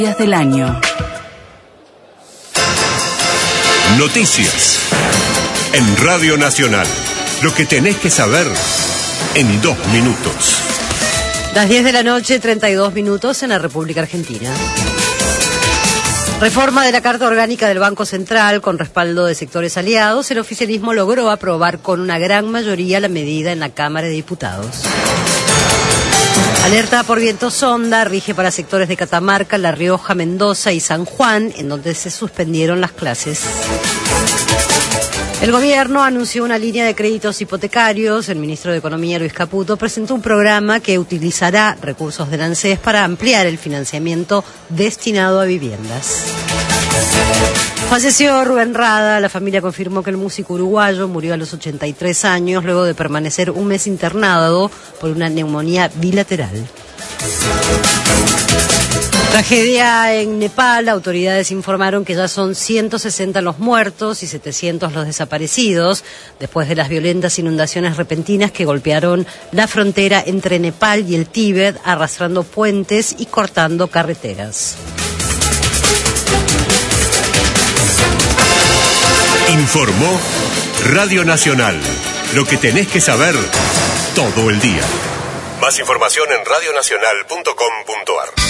Días del año. Noticias. En Radio Nacional. Lo que tenés que saber en 2 minutos. Las 10 de la noche, 32 minutos en la República Argentina. Reforma de la Carta Orgánica del Banco Central con respaldo de sectores aliados. El oficialismo logró aprobar con una gran mayoría la medida en la Cámara de Diputados. Alerta por viento sonda rige para sectores de Catamarca, La Rioja, Mendoza y San Juan, en donde se suspendieron las clases. El gobierno anunció una línea de créditos hipotecarios. El ministro de Economía, Luis Caputo, presentó un programa que utilizará recursos del ANSES para ampliar el financiamiento destinado a viviendas. Falleció Rubén Rada. La familia confirmó que el músico uruguayo murió a los 83 años luego de permanecer un mes internado por una neumonía bilateral. Tragedia en Nepal. Autoridades informaron que ya son 160 los muertos y 700 los desaparecidos después de las violentas inundaciones repentinas que golpearon la frontera entre Nepal y el Tíbet, arrastrando puentes y cortando carreteras. Informó Radio Nacional. Lo que tenés que saber todo el día. Más información en radionacional.com.ar.